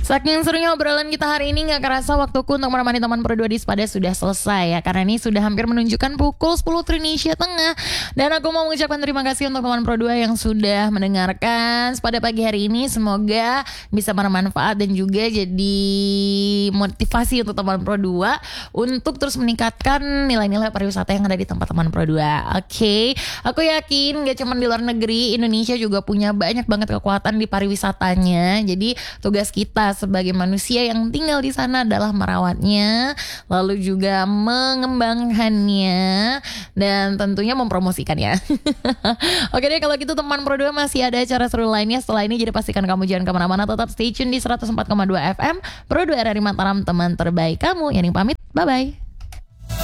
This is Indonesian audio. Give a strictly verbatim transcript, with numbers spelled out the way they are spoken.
Saking serunya obrolan kita hari ini, gak kerasa waktuku untuk menemani teman Pro dua di Spada sudah selesai ya. Karena ini sudah hampir menunjukkan pukul sepuluh waktu Indonesia Tengah. Dan aku mau mengucapkan terima kasih untuk teman Pro dua yang sudah mendengarkan Spada pagi hari ini. Semoga bisa bermanfaat dan juga jadi motivasi untuk teman Pro dua untuk terus meningkatkan nilai-nilai pariwisata yang ada di tempat teman Pro dua. Oke, okay. Aku yakin gak cuma di luar negeri, Indonesia juga punya banyak banget kekuatan di pariwisatanya. Jadi tugas kita sebagai manusia yang tinggal di sana adalah merawatnya, lalu juga mengembangkannya, dan tentunya mempromosikannya. Oke deh, kalau gitu teman Pro dua masih ada acara seru lainnya setelah ini, jadi pastikan kamu jangan kemana-mana, tetap stay tune di seratus empat koma dua F M Pro dua R R I Mataram, teman terbaik kamu. Yani pamit, bye bye.